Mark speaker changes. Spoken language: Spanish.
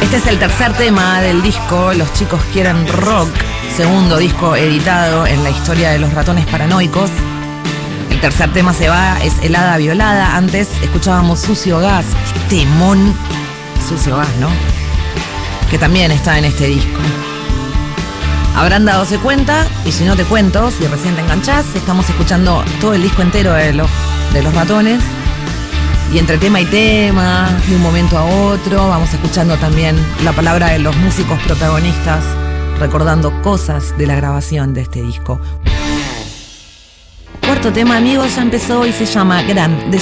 Speaker 1: Este es el tercer tema del disco Los Chicos Quieren Rock, segundo disco editado en la historia de Los Ratones Paranoicos. El tercer tema se va, es Helada Violada. Antes escuchábamos Sucio Gas, temón, Sucio Gas, ¿no? Que también está en este disco. Habrán dadose cuenta, y si no te cuento, si recién te enganchás, estamos escuchando todo el disco entero de los Ratones. Y entre tema y tema, de un momento a otro, vamos escuchando también la palabra de los músicos protagonistas, recordando cosas de la grabación de este disco. Cuarto tema, amigos, ya empezó y se llama Gran